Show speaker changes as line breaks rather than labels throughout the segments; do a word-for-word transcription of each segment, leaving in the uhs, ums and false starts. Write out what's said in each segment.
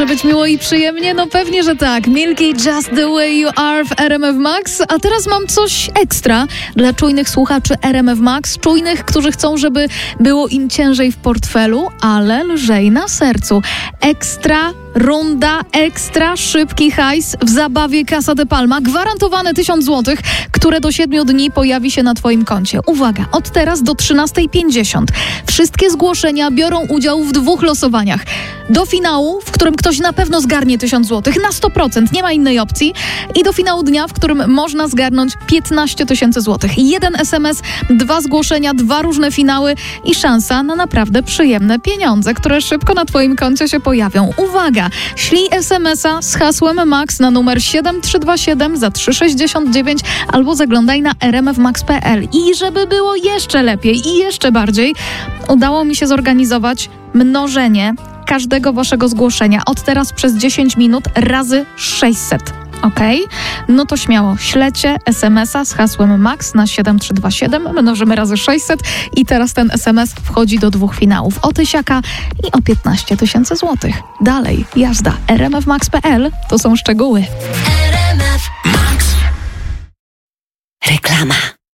być miło i przyjemnie? No pewnie, że tak. Milky, Just the Way You Are w R M F Max. A teraz mam coś ekstra dla czujnych słuchaczy R M F Max. Czujnych, którzy chcą, żeby było im ciężej w portfelu, ale lżej na sercu. Ekstra runda, ekstra szybki hajs w zabawie Casa de Palma. Gwarantowane tysiąc złotych, które do siedmiu dni pojawi się na twoim koncie. Uwaga, od teraz do trzynastej pięćdziesiąt. Wszystkie zgłoszenia biorą udział w dwóch losowaniach. Do finału, w którym ktoś na pewno zgarnie tysiąc złotych, na sto procent, nie ma innej opcji. I do finału dnia, w którym można zgarnąć piętnaście tysięcy złotych. Jeden es em es, dwa zgłoszenia, dwa różne finały i szansa na naprawdę przyjemne pieniądze, które szybko na twoim koncie się pojawią. Uwaga! Ślij es em es a z hasłem MAX na numer siedem trzy dwa siedem za trzy sześćdziesiąt dziewięć albo zaglądaj na r m f max kropka p l. I żeby było jeszcze lepiej i jeszcze bardziej, udało mi się zorganizować mnożenie każdego waszego zgłoszenia od teraz przez dziesięć minut razy sześćset. Okej? Okay? No to śmiało, śledźcie es em es a z hasłem MAX na siedem trzy dwa siedem, mnożymy razy sześćset i teraz ten es em es wchodzi do dwóch finałów, o tysiaka i o piętnaście tysięcy złotych. Dalej, jazda, r m f max kropka p l, to są szczegóły.
R M F Max. Reklama.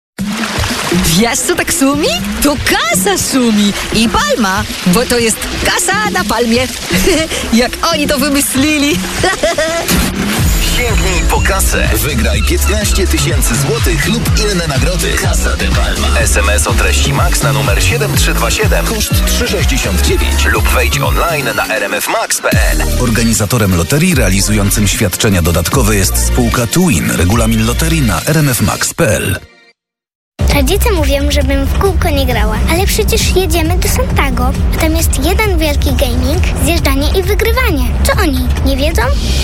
Wiesz co tak szumi? To kasa szumi i palma, bo to jest kasa na palmie. Jak oni to wymyślili.
Sięgnij po kasę. Wygraj piętnaście tysięcy złotych lub inne nagrody. Casa de Palma. es em es o treści MAX na numer siedem trzy dwa siedem. Koszt trzy sześćdziesiąt dziewięć. Lub wejdź online na r m f max kropka p l. Organizatorem loterii realizującym świadczenia dodatkowe jest spółka Twin. Regulamin loterii na r m f max kropka p l.
Rodzice mówią, żebym w kółko nie grała, ale przecież jedziemy do Santiago, a tam jest jeden wielki gaming, zjeżdżanie i wygrywanie. Co oni, nie wiedzą?